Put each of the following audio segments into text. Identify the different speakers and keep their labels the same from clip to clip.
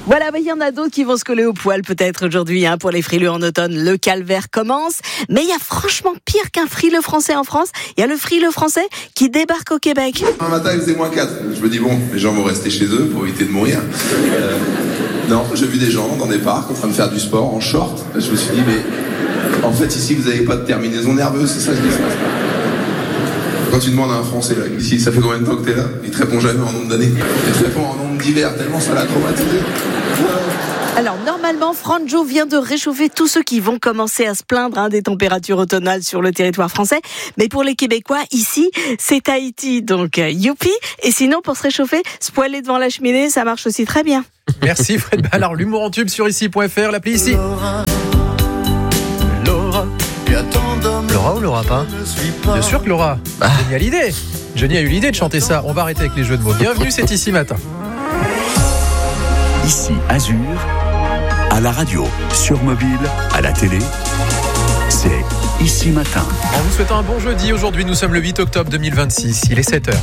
Speaker 1: Voilà, il y en a d'autres qui vont se coller au poil peut-être aujourd'hui pour les frileux en automne. Le calvaire commence, mais il y a franchement pire qu'un frileux français en France. Il y a le frileux français qui débarque au Québec.
Speaker 2: Un matin, il faisait -4. Je me dis, bon, les gens vont rester chez eux pour éviter de mourir. Non, j'ai vu des gens dans des parcs en train de faire du sport en short. Je me suis dit, mais en fait, ici, vous n'avez pas de terminaison nerveuse, c'est ça que je dis. Quand tu demandes à un Français, là, ici, ça fait combien de temps que t'es là? Il te répond jamais en nombre d'années. Il te répond en nombre d'hiver, tellement ça l'a traumatisé.
Speaker 1: Alors, normalement, Franjo vient de réchauffer tous ceux qui vont commencer à se plaindre des températures automnales sur le territoire français. Mais pour les Québécois, ici, c'est Tahiti. Donc, youpi. Et sinon, pour se réchauffer, se poêler devant la cheminée, ça marche aussi très bien.
Speaker 3: Merci Fred Ballard. L'humour en tube sur ici.fr, l'appli ici. Laura ou Laura pas? Bien sûr que Laura. Génial idée. Johnny a eu l'idée de chanter ça. On va arrêter avec les jeux de mots. Bienvenue, c'est Ici Matin.
Speaker 4: Ici Azur, à la radio, sur mobile, à la télé, c'est Ici Matin.
Speaker 3: En vous souhaitant un bon jeudi, aujourd'hui nous sommes le 8 octobre 2026, il est 7h.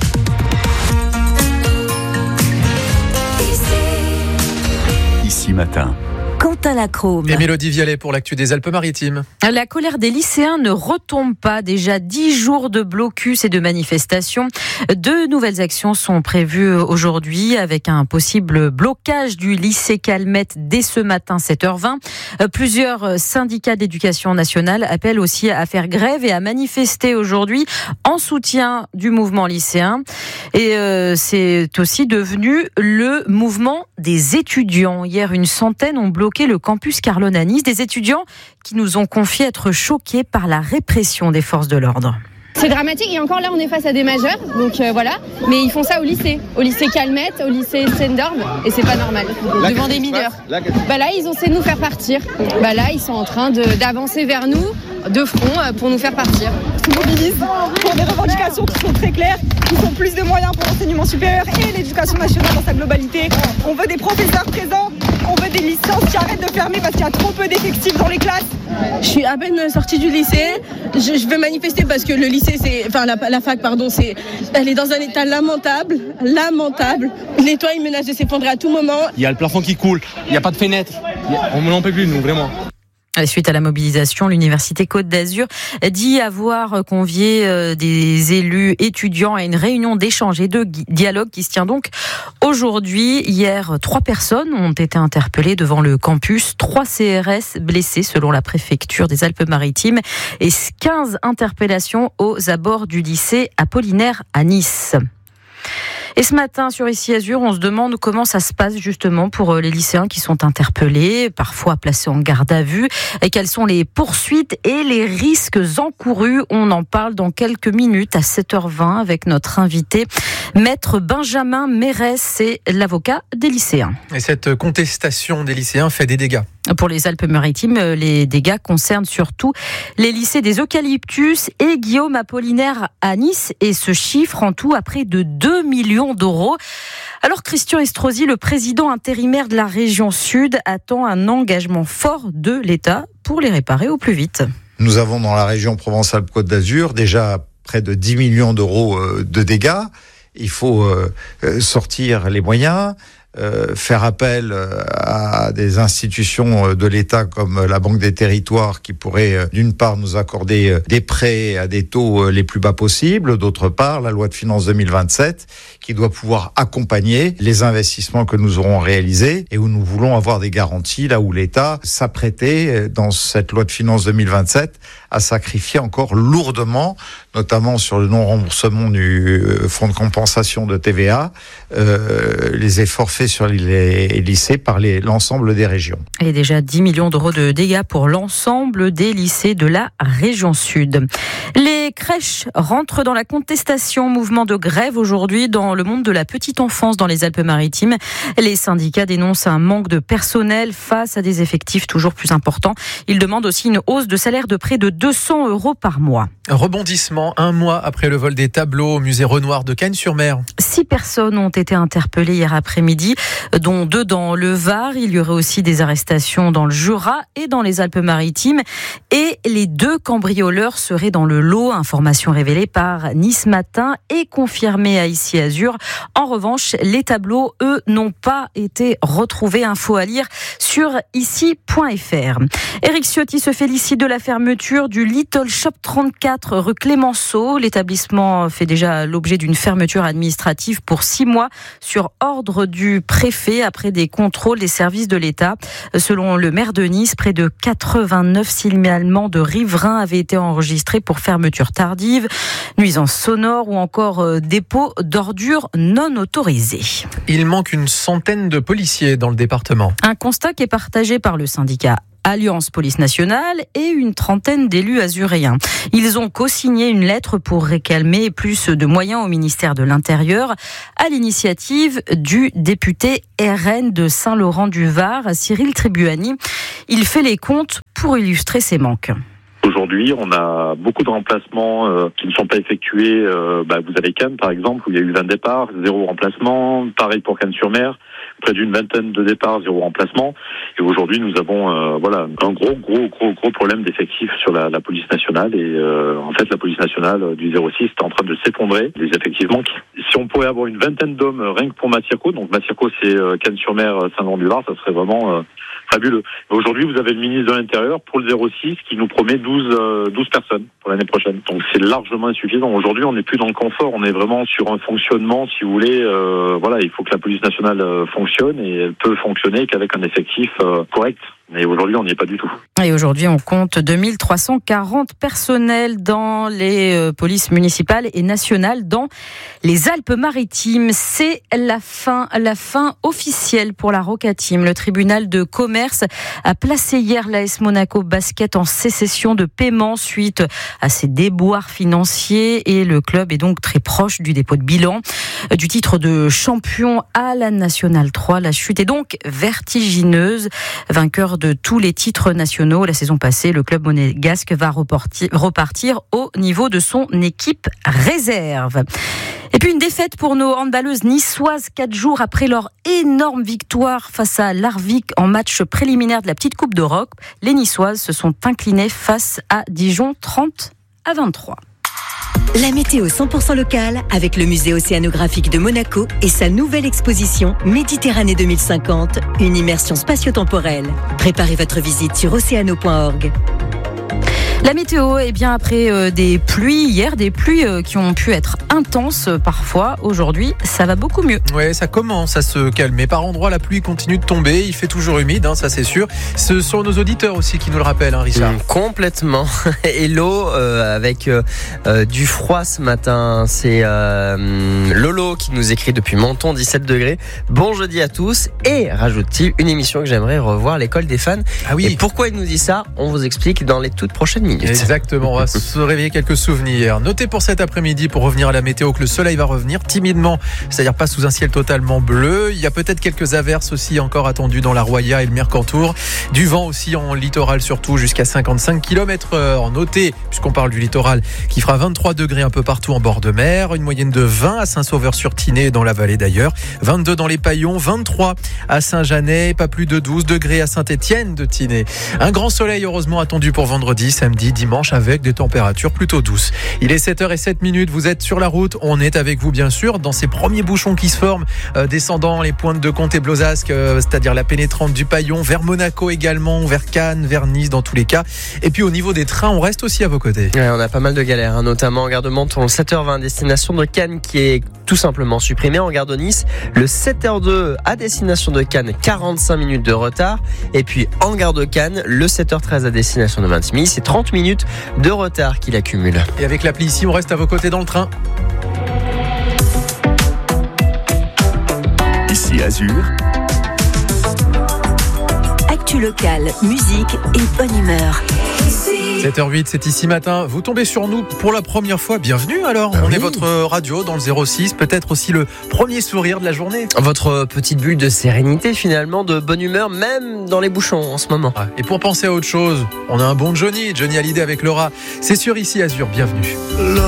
Speaker 4: Ici Matin.
Speaker 1: Quentin Lacrome.
Speaker 3: Et Mélodie Vialet pour l'actu des Alpes-Maritimes.
Speaker 5: La colère des lycéens ne retombe pas. Déjà 10 jours de blocus et de manifestations. 2 nouvelles actions sont prévues aujourd'hui avec un possible blocage du lycée Calmette dès ce matin 7h20. Plusieurs syndicats d'éducation nationale appellent aussi à faire grève et à manifester aujourd'hui en soutien du mouvement lycéen. Et c'est aussi devenu le mouvement des étudiants. Hier, une centaine ont bloqué le campus Carlone à Nice, des étudiants qui nous ont confié être choqués par la répression des forces de l'ordre.
Speaker 6: C'est dramatique et encore là on est face à des majeurs, donc voilà, mais ils font ça au lycée Calmette, au lycée Sendorf et c'est pas normal, devant des mineurs. Là ils ont essayé de nous faire partir, là ils sont en train d'avancer vers nous de front pour nous faire partir.
Speaker 7: On mobilise pour des revendications qui sont très claires, qui sont plus de moyens pour l'enseignement supérieur et l'éducation nationale dans sa globalité. On veut des professeurs présents, on veut des licences qui arrêtent de fermer parce qu'il y a trop peu d'effectifs dans les classes.
Speaker 8: Je suis à peine sortie du lycée, je veux manifester parce que le lycée, la fac, elle est dans un état lamentable. Les toits, ils menacent de s'effondrer à tout moment.
Speaker 9: Il y a le plafond qui coule, il n'y a pas de fenêtre, on n'en peut plus nous, vraiment.
Speaker 5: Suite à la mobilisation, l'Université Côte d'Azur dit avoir convié des élus étudiants à une réunion d'échange et de dialogue qui se tient donc aujourd'hui. Hier, 3 personnes ont été interpellées devant le campus, 3 CRS blessés selon la préfecture des Alpes-Maritimes et 15 interpellations aux abords du lycée Apollinaire à Nice. Et ce matin, sur Ici Azur, on se demande comment ça se passe justement pour les lycéens qui sont interpellés, parfois placés en garde à vue, et quelles sont les poursuites et les risques encourus. On en parle dans quelques minutes à 7h20 avec notre invité, Maître Benjamin Mérès, c'est l'avocat des lycéens.
Speaker 3: Et cette contestation des lycéens fait des dégâts.
Speaker 5: Pour les Alpes-Maritimes, les dégâts concernent surtout les lycées des Eucalyptus et Guillaume Apollinaire à Nice et se chiffre en tout à près de 2 millions d'euros. Alors Christian Estrosi, le président intérimaire de la région Sud, attend un engagement fort de l'État pour les réparer au plus vite.
Speaker 10: Nous avons dans la région Provence-Alpes-Côte d'Azur déjà près de 10 millions d'euros de dégâts. Il faut sortir les moyens. Faire appel à des institutions de l'État comme la Banque des Territoires qui pourraient d'une part nous accorder des prêts à des taux les plus bas possibles, d'autre part la loi de finances 2027 qui doit pouvoir accompagner les investissements que nous aurons réalisés et où nous voulons avoir des garanties là où l'État s'apprêtait dans cette loi de finances 2027 à sacrifier encore lourdement, notamment sur le non-remboursement du fonds de compensation de TVA, les efforts faits sur les lycées par l'ensemble des régions.
Speaker 5: Il y a déjà 10 millions d'euros de dégâts pour l'ensemble des lycées de la région Sud. Les crèches rentrent dans la contestation, mouvement de grève aujourd'hui dans le monde de la petite enfance dans les Alpes-Maritimes. Les syndicats dénoncent un manque de personnel face à des effectifs toujours plus importants. Ils demandent aussi une hausse de salaire de près de 200 € par mois.
Speaker 3: Rebondissement, un mois après le vol des tableaux au musée Renoir de Cagnes-sur-Mer.
Speaker 5: 6 personnes ont été interpellées hier après-midi. vendredi, dont 2 dans le Var. Il y aurait aussi des arrestations dans le Jura et dans les Alpes-Maritimes. Et les 2 cambrioleurs seraient dans le lot. Information révélée par Nice Matin et confirmée à Ici Azur. En revanche, les tableaux, eux, n'ont pas été retrouvés. Info à lire sur ici.fr. Éric Ciotti se félicite de la fermeture du Little Shop 34 rue Clémenceau. L'établissement fait déjà l'objet d'une fermeture administrative pour 6 mois sur ordre du préfet après des contrôles des services de l'État. Selon le maire de Nice, près de 89 signalements de riverains avaient été enregistrés pour fermeture tardive, nuisances sonores ou encore dépôt d'ordures non autorisées.
Speaker 3: Il manque une centaine de policiers dans le département.
Speaker 5: Un constat qui est partagé par le syndicat Alliance Police Nationale et une trentaine d'élus azuréens. Ils ont co-signé une lettre pour réclamer plus de moyens au ministère de l'Intérieur à l'initiative du député RN de Saint-Laurent-du-Var, Cyril Tribuani. Il fait les comptes pour illustrer ses manques.
Speaker 11: Aujourd'hui, on a beaucoup de remplacements qui ne sont pas effectués. Vous avez Cannes, par exemple, où il y a eu 20 départs, 0 remplacement. Pareil pour Cannes-sur-Mer, près d'une vingtaine de départs, 0 remplacement. Et aujourd'hui, nous avons un gros problème d'effectifs sur la police nationale. Et en fait, la police nationale du 06 est en train de s'effondrer. Les effectifs manquent. Si on pouvait avoir une vingtaine d'hommes rien que pour Massirco, donc Massirco c'est Cannes-sur-Mer, Saint-Laurent-du-Var, ça serait vraiment fabuleux. Aujourd'hui, vous avez le ministre de l'Intérieur pour le 06 qui nous promet 12 personnes pour l'année prochaine. Donc c'est largement insuffisant. Aujourd'hui, on n'est plus dans le confort, on est vraiment sur un fonctionnement, si vous voulez, il faut que la police nationale fonctionne et elle peut fonctionner qu'avec un effectif correct. Mais aujourd'hui, on n'y est pas du tout.
Speaker 5: Et aujourd'hui, on compte 2340 personnels dans les polices municipales et nationales dans les Alpes-Maritimes. C'est la fin officielle pour la Roca Team. Le tribunal de commerce a placé hier l'AS Monaco Basket en cessation de paiement suite à ses déboires financiers et le club est donc très proche du dépôt de bilan. Du titre de champion à la Nationale 3, la chute est donc vertigineuse. Vainqueur de tous les titres nationaux la saison passée, le club monégasque va repartir au niveau de son équipe réserve. Et puis une défaite pour nos handballeuses niçoises 4 jours après leur énorme victoire face à Larvik en match préliminaire de la petite Coupe d'Europe. Les niçoises se sont inclinées face à Dijon 30-23.
Speaker 12: La météo 100% locale avec le musée océanographique de Monaco et sa nouvelle exposition Méditerranée 2050, une immersion spatio-temporelle. Préparez votre visite sur oceano.org.
Speaker 5: La météo, après des pluies hier, des pluies qui ont pu être intenses parfois. Aujourd'hui, ça va beaucoup mieux.
Speaker 3: Ouais, ça commence à se calmer. Par endroits, la pluie continue de tomber. Il fait toujours humide, ça c'est sûr. Ce sont nos auditeurs aussi qui nous le rappellent, Richard.
Speaker 13: Complètement. Hello, avec du froid ce matin. C'est Lolo qui nous écrit depuis Menton, 17 degrés. Bon jeudi à tous. Et rajoute-t-il une émission que j'aimerais revoir, l'école des fans.
Speaker 3: Ah oui.
Speaker 13: Et pourquoi il nous dit ça ? On vous explique dans les toutes prochaines minutes.
Speaker 3: Exactement, on va se réveiller quelques souvenirs. Notez pour cet après-midi, pour revenir à la météo, que le soleil va revenir timidement, c'est-à-dire pas sous un ciel totalement bleu. Il y a peut-être quelques averses aussi encore attendues dans la Roya et le Mercantour. Du vent aussi en littoral, surtout jusqu'à 55 km/h. Notez, puisqu'on parle du littoral, qui fera 23 degrés un peu partout en bord de mer, une moyenne de 20 à Saint-Sauveur-sur-Tinée, dans la vallée d'ailleurs, 22 dans les Paillons, 23 à Saint-Janet, pas plus de 12 degrés à Saint-Étienne de Tinée. Un grand soleil heureusement attendu pour vendredi, samedi, dimanche, avec des températures plutôt douces. Il est 7h07, vous êtes sur la route, on est avec vous bien sûr dans ces premiers bouchons qui se forment descendant les pointes de Comte et Blozasque, c'est-à-dire la pénétrante du Paillon, vers Monaco également, vers Cannes, vers Nice dans tous les cas. Et puis au niveau des trains, on reste aussi à vos côtés.
Speaker 13: Ouais, on a pas mal de galères, notamment en gare de Menton, le 7h20 destination de Cannes qui est tout simplement supprimé. En gare de Nice, le 7h02 à destination de Cannes, 45 minutes de retard. Et puis en gare de Cannes, le 7h13 à destination de Vintimille, c'est 30 minutes de retard qu'il accumule.
Speaker 3: Et avec l'appli ici, on reste à vos côtés dans le train.
Speaker 4: Ici Azur.
Speaker 12: Actu locale, musique et bonne humeur.
Speaker 3: 7h08, c'est Ici Matin. Vous tombez sur nous pour la première fois. Bienvenue alors. On est votre radio dans le 06. Peut-être aussi le premier sourire de la journée.
Speaker 13: Votre petite bulle de sérénité finalement, de bonne humeur, même dans les bouchons en ce moment.
Speaker 3: Et pour penser à autre chose, on a un bon Johnny Hallyday avec Laura. C'est sur Ici Azur. Bienvenue.